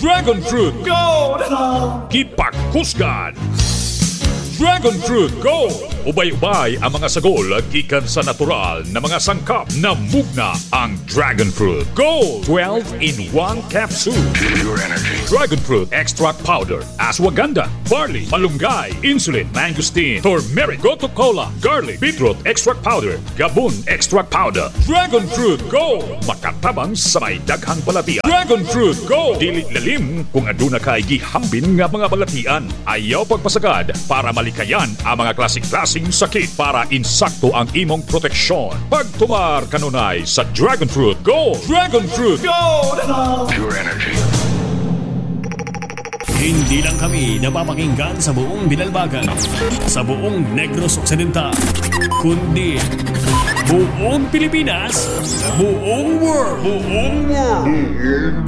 Dragon Fruit Gold! Gipak Kusgan! Dragon Fruit Gold! Ubay-ubay ang mga sagol gikan sa natural na mga sangkap na mugna ang Dragon Fruit Gold 12 in 1 capsule. Pure energy. Dragon Fruit Extract Powder, Ashwagandha, Barley, Malunggay, Insulin, Mangosteen, Turmeric, Gotu Cola, Garlic, Beetroot Extract Powder, Gabon Extract Powder. Dragon Fruit Gold! Makatabang sa may daghang balatian. Dragon Fruit Gold! Dili lalim kung aduna kay gihambin nga mga balatian. Ayaw pagpasagad para malikayan ang mga klasik-klasing sakit para insakto ang imong proteksyon. Pagtumar kanunay sa Dragon Fruit Gold! Dragon Fruit Gold! Pure energy. Hindi lang kami napapakinggan sa buong Binalbagan, sa buong Negros Occidental, kundi buong Pilipinas, buong world.